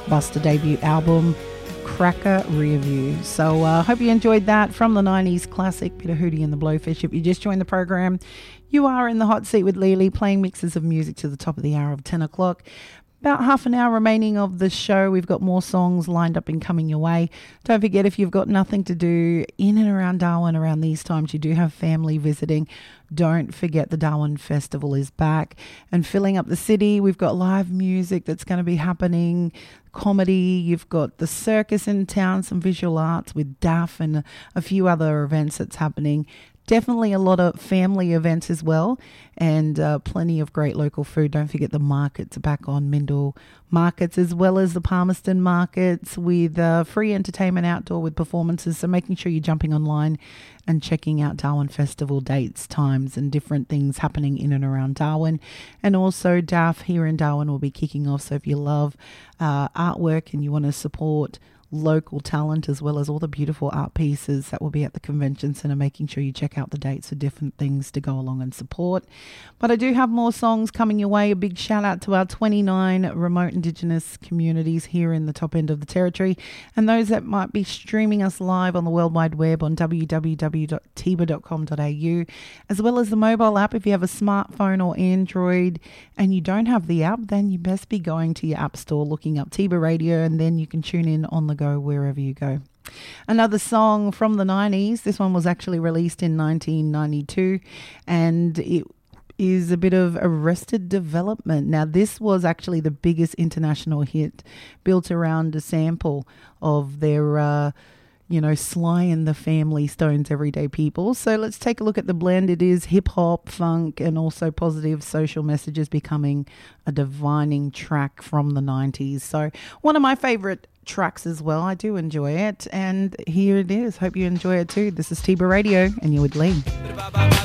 Buster debut album, Cracker Rearview. So I hope you enjoyed that from the 90s classic, bit of Hootie and the Blowfish. If you just joined the program, you are in the hot seat with Lily, playing mixes of music to the top of the hour of 10 o'clock. About half an hour remaining of the show. We've got more songs lined up and coming your way. Don't forget, if you've got nothing to do in and around Darwin around these times, you do have family visiting. Don't forget the Darwin Festival is back and filling up the city. We've got live music that's going to be happening, comedy. You've got the circus in town, some visual arts with DAF and a few other events that's happening. Definitely a lot of family events as well, and plenty of great local food. Don't forget the markets are back on, Mindle markets, as well as the Palmerston markets, with free entertainment outdoor with performances. So making sure you're jumping online and checking out Darwin Festival dates, times and different things happening in and around Darwin. And also DAF here in Darwin will be kicking off. So if you love artwork and you want to support local talent as well as all the beautiful art pieces that will be at the convention centre, making sure you check out the dates for different things to go along and support. But I do have more songs coming your way. A big shout out to our 29 remote Indigenous communities here in the top end of the territory, and those that might be streaming us live on the World Wide Web on www.tiba.com.au, as well as the mobile app. If you have a smartphone or Android and you don't have the app, then you best be going to your app store, looking up Tiba Radio, and then you can tune in on the go wherever you go. Another song from the 90s. This one was actually released in 1992, and it is a bit of Arrested Development. Now, this was actually the biggest international hit, built around a sample of their Sly and the Family Stone's Everyday People. So let's take a look at the blend. It is hip-hop, funk, and also positive social messages, becoming a defining track from the 90s. So one of my favourite tracks as well. I do enjoy it, and here it is. Hope you enjoy it too. This is Tiba Radio, and you're with Lee.